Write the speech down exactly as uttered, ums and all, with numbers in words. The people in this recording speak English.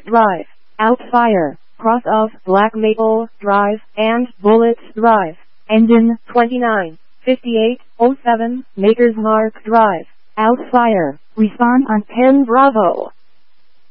Drive, Outfire, Cross of Black Maple Drive, and Bullets Drive. Engine twenty-nine fifty-eight oh seven, Maker's Mark Drive, Outfire. Respond on ten Bravo.